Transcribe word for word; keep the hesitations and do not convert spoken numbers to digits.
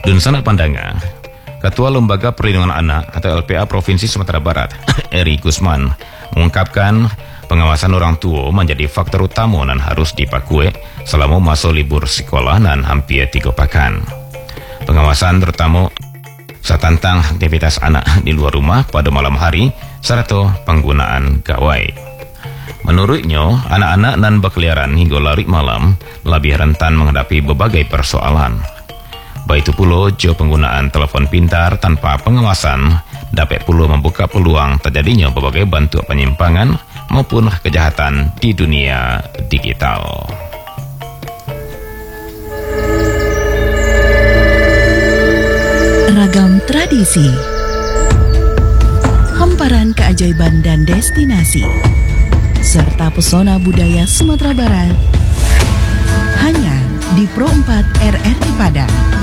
Dun sana pandangan, Ketua Lembaga Perlindungan Anak atau L P A Provinsi Sumatera Barat, Eri Gusman, mengungkapkan pengawasan orang tua menjadi faktor utama dan harus dipakui selama masa libur sekolah dan hampir tiga pekan. Pengawasan terutama tentang aktivitas anak di luar rumah pada malam hari serta penggunaan gawai. Menurutnya, anak-anak dan berkeliaran hingga larut malam lebih rentan menghadapi berbagai persoalan. Baik itu pula, jika penggunaan telefon pintar tanpa pengawasan dapat pula membuka peluang terjadinya berbagai bentuk penyimpangan maupun kejahatan di dunia digital. Ragam tradisi, hamparan keajaiban dan destinasi, serta pesona budaya Sumatera Barat hanya di Pro empat R R I Padang.